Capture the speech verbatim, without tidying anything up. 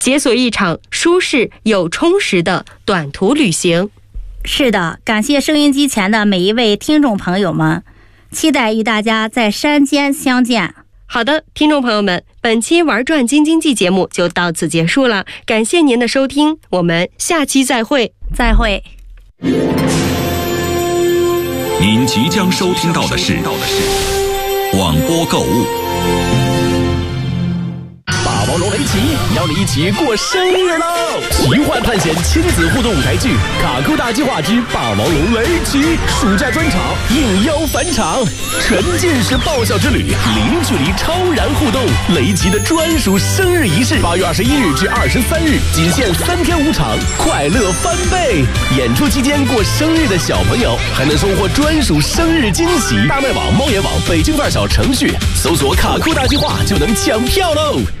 解锁一场舒适又充实的短途旅行。 是的，感谢收音机前的每一位听众朋友们，期待与大家在山间相见。 好的，听众朋友们，本期玩转京津冀节目就到此结束了，感谢您的收听，我们下期再会。 再会。 您即将收听到的是广播购物。 霸王龙雷奇邀你一起过生日喽！奇幻探险亲子互动舞台剧《卡酷大计划之霸王龙雷奇》暑假专场应邀返场，沉浸式爆笑之旅，零距离超燃互动，雷奇的专属生日仪式，八月二十一日至二十三日，仅限三天五场，快乐翻倍！演出期间过生日的小朋友还能收获专属生日惊喜。大麦网、猫眼网、北京范儿小程序搜索“卡酷大计划”就能抢票喽！